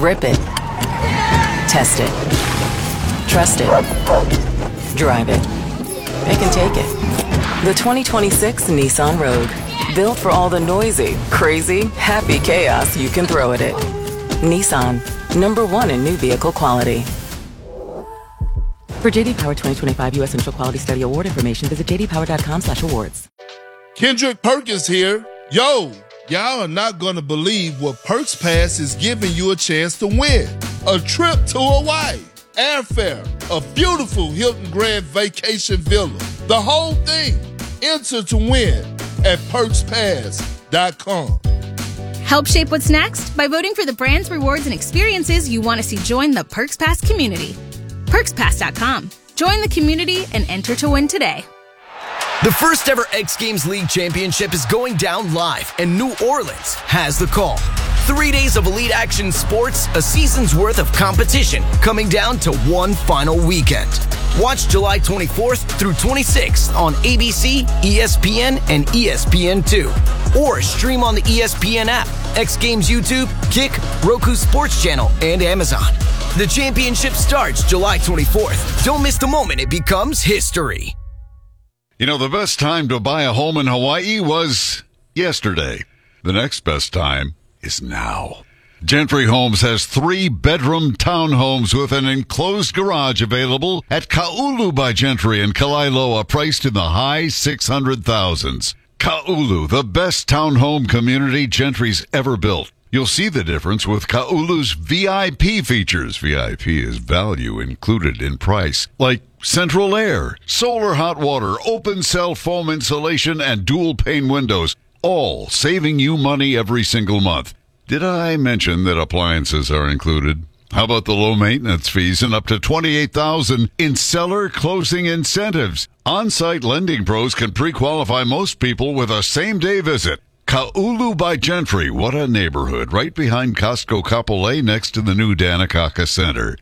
Rip it. Test it. Trust it. Drive it. It can take it. The 2026 Nissan Rogue. Built for all the noisy, crazy, happy chaos you can throw at it. Nissan. #1 in new vehicle quality. For J.D. Power 2025 U.S. Initial Quality Study Award information, visit jdpower.com/awards. Kendrick Perkins here. Yo, y'all are not going to believe what Perks Pass is giving you a chance to win. A trip to Hawaii, airfare, a beautiful Hilton Grand Vacation Villa. The whole thing. Enter to win at PerksPass.com. Help shape what's next by voting for the brands, rewards, and experiences you want to see join the Perks Pass community. PerksPass.com. Join the community and enter to win today. The first ever X Games League Championship is going down live, and New Orleans has the call. 3 days of elite action sports, a season's worth of competition, coming down to one final weekend. Watch July 24th through 26th on ABC, ESPN, and ESPN2. Or stream on the ESPN app, X Games YouTube, Kick, Roku Sports Channel, and Amazon. The championship starts July 24th. Don't miss the moment it becomes history. You know, the best time to buy a home in Hawaii was yesterday. The next best time is now. Gentry Homes has 3-bedroom townhomes with an enclosed garage available at Ka'ulu by Gentry in Kalaeloa, priced in the high 600,000s. Ka'ulu, the best townhome community Gentry's ever built. You'll see the difference with Ka'ulu's VIP features. VIP is value included in price, like central air, solar hot water, open cell foam insulation, and dual pane windows, all saving you money every single month. Did I mention that appliances are included? How about the low maintenance fees and up to $28,000 in seller closing incentives? On-site lending pros can pre-qualify most people with a same-day visit. Ka'ulu by Gentry, what a neighborhood, right behind Costco Kapolei next to the new Danakaka Center.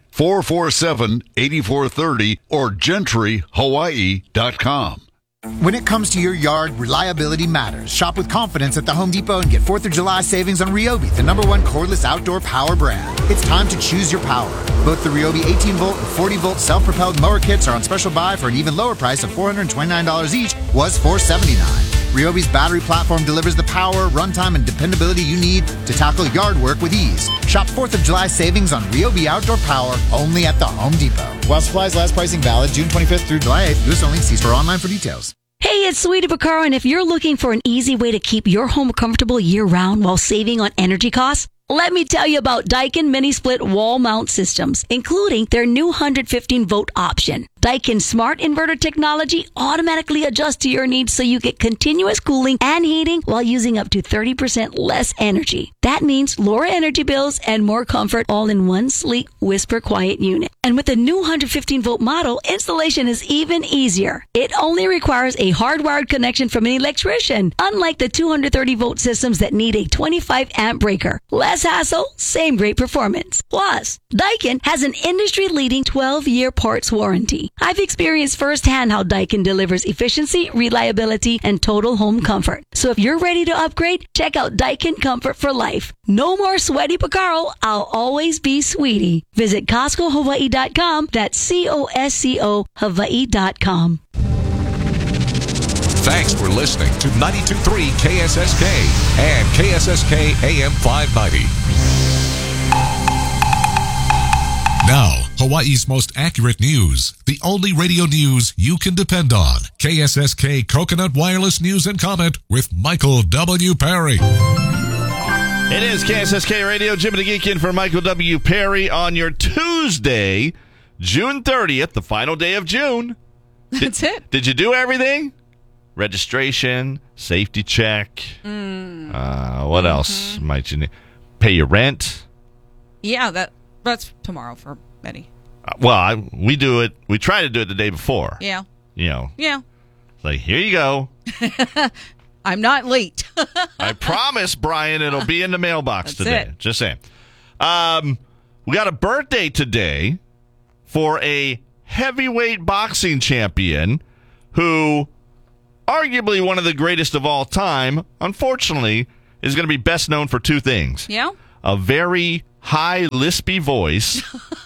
447-8430 or gentryhawaii.com. When it comes to your yard, reliability matters. Shop with confidence at the Home Depot and get 4th of July savings on Ryobi, the #1 cordless outdoor power brand. It's time to choose your power. Both the Ryobi 18-volt and 40-volt self-propelled mower kits are on special buy for an even lower price of $429 each, was $479. Ryobi's battery platform delivers the power, runtime, and dependability you need to tackle yard work with ease. Shop 4th of July savings on Ryobi outdoor power only at the Home Depot. While supplies last, pricing valid June 25th through July 8th. U.S. only. See store online for details. Hey, it's Sweetie Vaccaro, and if you're looking for an easy way to keep your home comfortable year-round while saving on energy costs, let me tell you about Daikin Mini-Split Wall Mount Systems, including their new 115-volt option. Daikin's smart inverter technology automatically adjusts to your needs so you get continuous cooling and heating while using up to 30% less energy. That means lower energy bills and more comfort all in one sleek, whisper-quiet unit. And with the new 115-volt model, installation is even easier. It only requires a hardwired connection from an electrician, unlike the 230-volt systems that need a 25-amp breaker. Less hassle, same great performance. Plus, Daikin has an industry-leading 12-year parts warranty. I've experienced firsthand how Daikin delivers efficiency, reliability, and total home comfort. So if you're ready to upgrade, check out Daikin Comfort for Life. No more Sweaty Vaccaro, I'll always be Sweetie. Visit CostcoHawaii.com. That's COSCO Hawaii.com. Thanks for listening to 92.3 KSSK and KSSK AM 590. Now, Hawaii's most accurate news. The only radio news you can depend on. KSSK Coconut Wireless News and Comment with Michael W. Perry. It is KSSK Radio. Jim and the Geek in for Michael W. Perry on your Tuesday, June 30th, the final day of June. That's it. Did you do everything? Registration, safety check. What else might you need? Pay your rent. Yeah, that's tomorrow for Betty. We do it. We try to do it the day before. Yeah. You know. Yeah. Like, here you go. I'm not late. I promise, Brian, it'll be in the mailbox today. It. Just saying. We got a birthday today for a heavyweight boxing champion who, arguably one of the greatest of all time, unfortunately, is going to be best known for two things. Yeah? A very high, lispy voice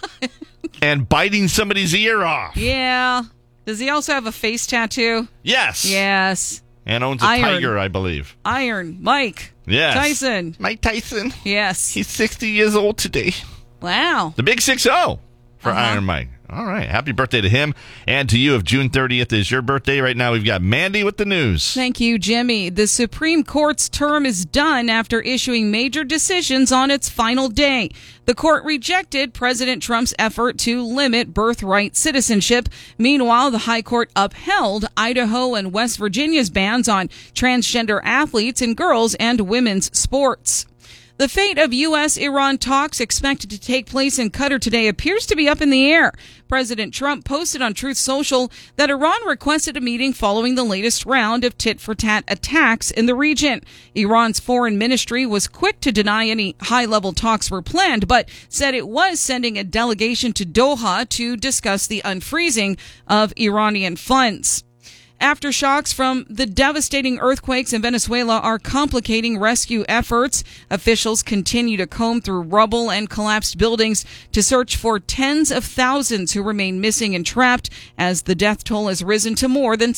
and biting somebody's ear off. Yeah. Does he also have a face tattoo? Yes. Yes. And owns a tiger, I believe. Iron Mike. Yes. Tyson. Mike Tyson. Yes. He's 60 years old today. Wow. The big 6-0 for Iron Mike. All right. Happy birthday to him and to you. If June 30th is your birthday, right now we've got Mandy with the news. Thank you, Jimmy. The Supreme Court's term is done after issuing major decisions on its final day. The court rejected President Trump's effort to limit birthright citizenship. Meanwhile, the High Court upheld Idaho and West Virginia's bans on transgender athletes in girls' and women's sports. The fate of U.S.-Iran talks expected to take place in Qatar today appears to be up in the air. President Trump posted on Truth Social that Iran requested a meeting following the latest round of tit-for-tat attacks in the region. Iran's foreign ministry was quick to deny any high-level talks were planned, but said it was sending a delegation to Doha to discuss the unfreezing of Iranian funds. Aftershocks from the devastating earthquakes in Venezuela are complicating rescue efforts. Officials continue to comb through rubble and collapsed buildings to search for tens of thousands who remain missing and trapped as the death toll has risen to more than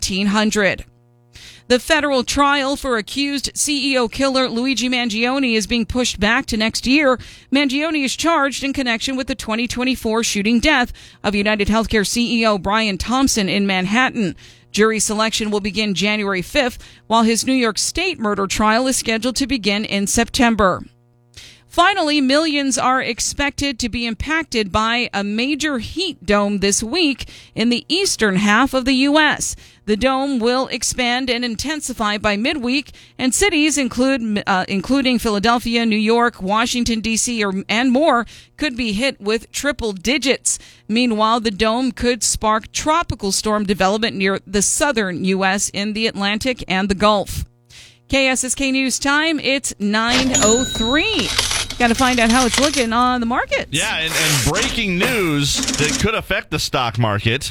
1,700. The federal trial for accused CEO killer Luigi Mangione is being pushed back to next year. Mangione is charged in connection with the 2024 shooting death of United Healthcare CEO Brian Thompson in Manhattan. Jury selection will begin January 5th, while his New York State murder trial is scheduled to begin in September. Finally, millions are expected to be impacted by a major heat dome this week in the eastern half of the U.S. The dome will expand and intensify by midweek, and cities including Philadelphia, New York, Washington, D.C., and more could be hit with triple digits. Meanwhile, the dome could spark tropical storm development near the southern U.S. in the Atlantic and the Gulf. KSSK News time, it's 9:03. Got to find out how it's looking on the markets. Yeah, and breaking news that could affect the stock market.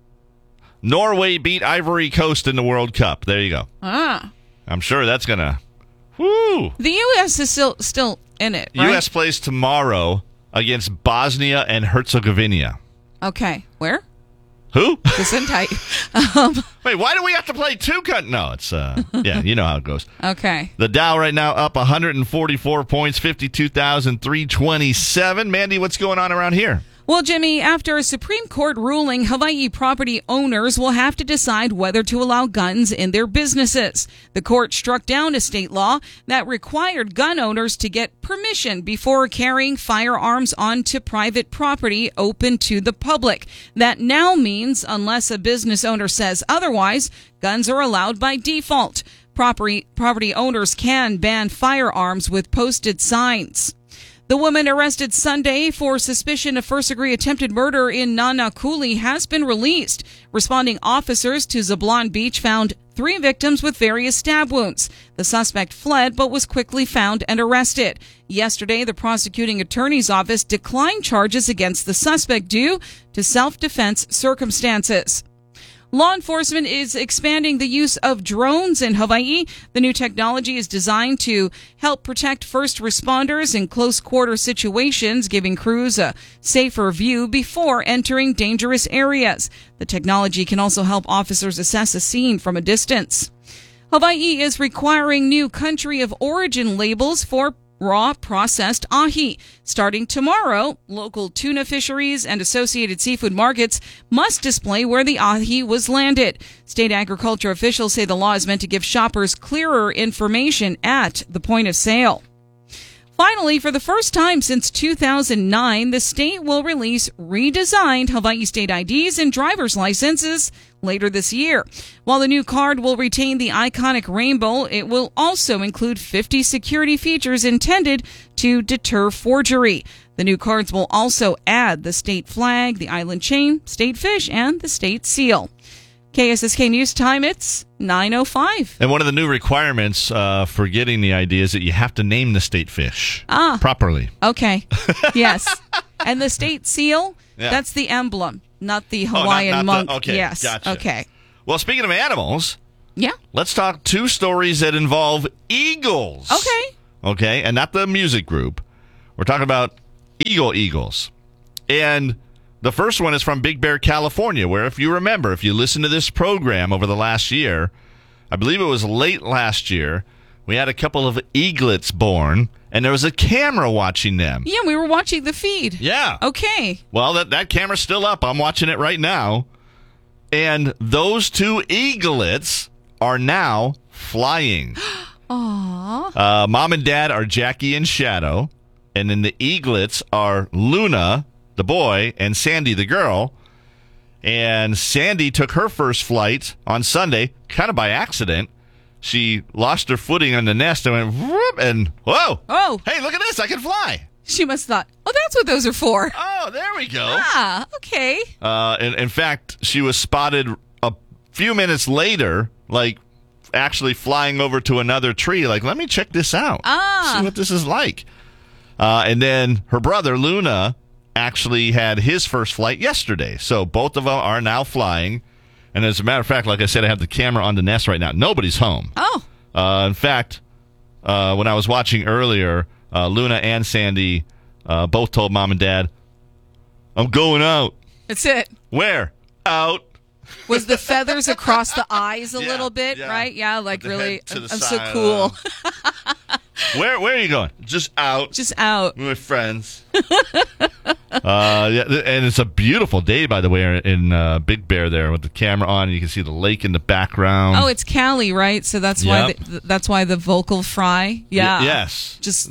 Norway beat Ivory Coast in the World Cup. There you go. I'm sure that's going to... Woo! The U.S. is still in it, right? U.S. plays tomorrow against Bosnia and Herzegovina. Okay. Where? Who? Gesundheit. Wait, why do we have to play two? No, it's, yeah, you know how it goes. Okay. The Dow right now up 144 points, 52,327. Mandy, what's going on around here? Well, Jimmy, after a Supreme Court ruling, Hawaii property owners will have to decide whether to allow guns in their businesses. The court struck down a state law that required gun owners to get permission before carrying firearms onto private property open to the public. That now means, unless a business owner says otherwise, guns are allowed by default. Property owners can ban firearms with posted signs. The woman arrested Sunday for suspicion of first-degree attempted murder in Nanakuli has been released. Responding officers to Zablon Beach found 3 victims with various stab wounds. The suspect fled but was quickly found and arrested. Yesterday, the prosecuting attorney's office declined charges against the suspect due to self-defense circumstances. Law enforcement is expanding the use of drones in Hawaii. The new technology is designed to help protect first responders in close-quarter situations, giving crews a safer view before entering dangerous areas. The technology can also help officers assess a scene from a distance. Hawaii is requiring new country of origin labels for raw processed ahi. Starting tomorrow, local tuna fisheries and associated seafood markets must display where the ahi was landed. State agriculture officials say the law is meant to give shoppers clearer information at the point of sale. Finally, for the first time since 2009, the state will release redesigned Hawaii state IDs and driver's licenses later this year. While the new card will retain the iconic rainbow, it will also include 50 security features intended to deter forgery. The new cards will also add the state flag, the island chain, state fish, and the state seal. KSSK News time, it's 9:05. And one of the new requirements for getting the ID is that you have to name the state fish properly. Okay. Yes. And the state seal, that's the emblem, not the Hawaiian monk. Okay, yes. Gotcha. Okay. Well, speaking of animals, yeah, let's talk 2 stories that involve eagles. Okay. Okay, and not the music group. We're talking about eagles. And the first one is from Big Bear, California, where if you remember, if you listen to this program over the last year, I believe it was late last year, we had a couple of eaglets born, and there was a camera watching them. Yeah, we were watching the feed. Yeah. Okay. Well, that camera's still up. I'm watching it right now. And those 2 eaglets are now flying. Aww. Mom and Dad are Jackie and Shadow. And then the eaglets are Luna, the boy, and Sandy, the girl. And Sandy took her first flight on Sunday, kind of by accident. She lost her footing on the nest and went, whoop, and whoa. Oh. Hey, look at this. I can fly. She must have thought, oh, that's what those are for. Oh, there we go. Ah, okay. In fact, she was spotted a few minutes later, like actually flying over to another tree. Like, let me check this out. See what this is like. And then her brother, Luna, actually had his first flight yesterday. So both of them are now flying. And as a matter of fact, like I said, I have the camera on the nest right now. Nobody's home. Oh. In fact, when I was watching earlier, Luna and Sandy both told Mom and Dad, I'm going out. That's it. Where? Out. Was the feathers across the eyes a little bit, right? Yeah, like really, I'm so cool. Where are you going? Just out. Just out. With my friends. And it's a beautiful day, by the way, in Big Bear there with the camera on. You can see the lake in the background. Oh, it's Cali, right? So that's why the vocal fry. Yeah. Yes. Just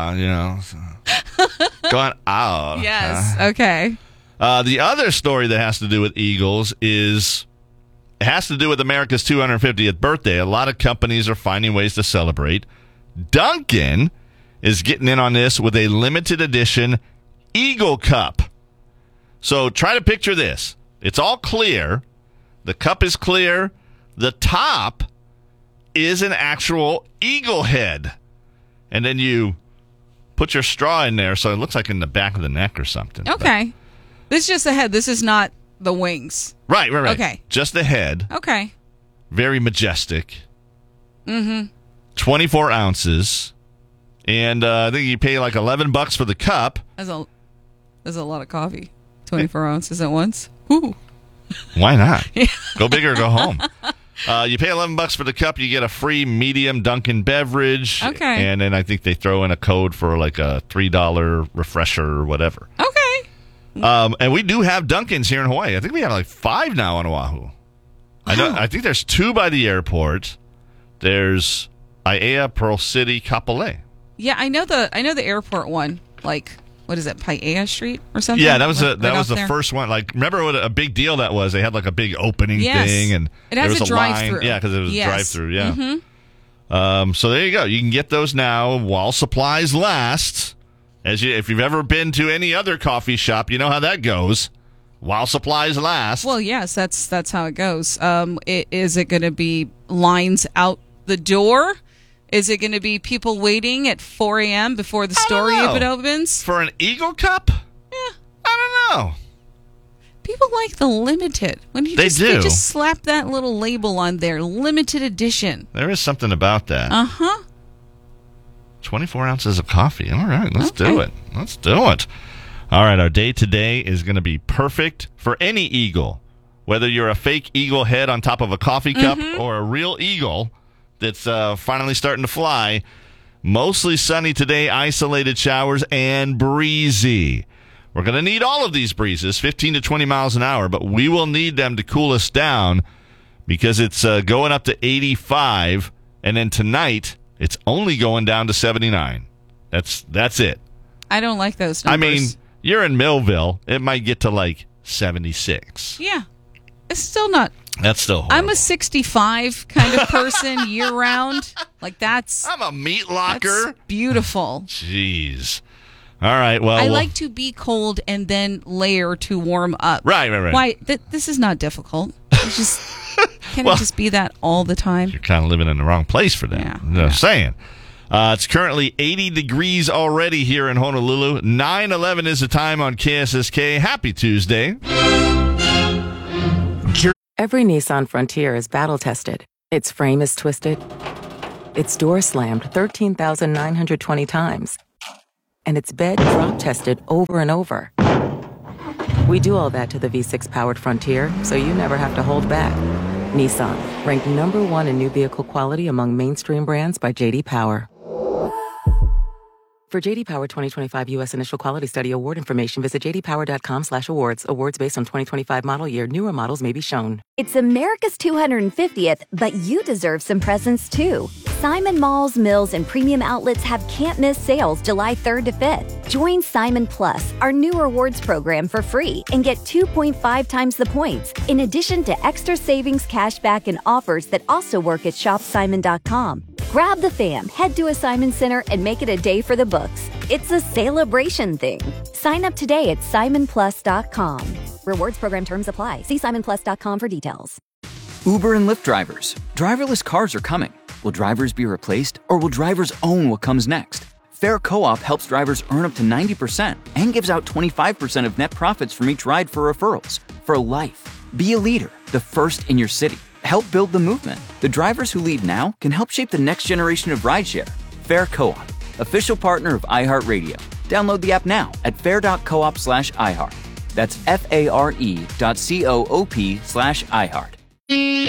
going out. Yes. Okay. The other story that has to do with eagles has to do with America's 250th birthday. A lot of companies are finding ways to celebrate. Dunkin' is getting in on this with a limited edition Eagle Cup. So try to picture this. It's all clear. The cup is clear. The top is an actual eagle head. And then you put your straw in there so it looks like in the back of the neck or something. Okay. This is just the head. This is not the wings. Right. Okay. Just the head. Okay. Very majestic. 24 ounces. And I think you pay like $11 for the cup. That's a lot of coffee. 24 ounces at once. Ooh. Why not? Go big or go home. You pay $11 for the cup. You get a free medium Dunkin' beverage. Okay. And then I think they throw in a code for like a $3 refresher or whatever. Okay. And we do have Dunkin's here in Hawaii. I think we have like 5 now on Oahu. I think there's 2 by the airport. There's Aiea, Pearl City, Kapolei. Yeah, I know the airport one. Like, what is it, Paia Street or something? Yeah, that was the first one. Like, remember what a big deal that was? They had like a big opening thing, and it has there was a drive-through. line. Yeah, because it was a drive-through. Yeah. Mm-hmm. So there you go. You can get those now while supplies last. If you've ever been to any other coffee shop, you know how that goes. While supplies last. Well, yes, that's how it goes. Is it going to be lines out the door? Is it going to be people waiting at 4 a.m. before the store even opens? For an Eagle Cup? Yeah. I don't know. People like the limited. They just slap that little label on there, limited edition. There is something about that. Uh-huh. 24 ounces of coffee. All right, let's do it. Let's do it. All right, our day today is going to be perfect for any eagle. Whether you're a fake eagle head on top of a coffee cup or a real eagle that's finally starting to fly. Mostly sunny today, isolated showers, and breezy. We're going to need all of these breezes, 15 to 20 miles an hour, but we will need them to cool us down because it's going up to 85, and then tonight it's only going down to 79. That's it. I don't like those numbers. I mean, you're in Millville. It might get to like 76. Yeah. It's still not. That's still horrible. I'm a 65 kind of person year round. Like I'm a meat locker. That's beautiful. Jeez. All right. Well, I like to be cold and then layer to warm up. Right. Why? This is not difficult. It's just it just be that all the time? You're kind of living in the wrong place for that. Yeah. I'm saying. It's currently 80 degrees already here in Honolulu. 9:11 is the time on KSSK. Happy Tuesday. Every Nissan Frontier is battle-tested. Its frame is twisted. Its door slammed 13,920 times. and it's bed drop tested over and over. We do all that to the V6 powered Frontier, so you never have to hold back. Nissan, ranked number 1 in new vehicle quality among mainstream brands by J.D. Power. For J.D. Power 2025 U.S. Initial Quality Study award information, visit jdpower.com/awards. Awards based on 2025 model year. Newer models may be shown. It's America's 250th, but you deserve some presents too. Simon Malls, Mills, and Premium Outlets have can't-miss sales July 3rd to 5th. Join Simon Plus, our new rewards program, for free and get 2.5 times the points, in addition to extra savings, cashback, and offers that also work at shopsimon.com. Grab the fam, head to a Simon Center, and make it a day for the books. It's a celebration thing. Sign up today at simonplus.com. Rewards program terms apply. See simonplus.com for details. Uber and Lyft drivers. Driverless cars are coming. Will drivers be replaced, or will drivers own what comes next? Fair Co-op helps drivers earn up to 90% and gives out 25% of net profits from each ride for referrals. For life. Be a leader, the first in your city. Help build the movement. The drivers who lead now can help shape the next generation of rideshare. Fair Co-op, official partner of iHeartRadio. Download the app now at fair.coop/iHeart. That's FARE.coop/iHeart.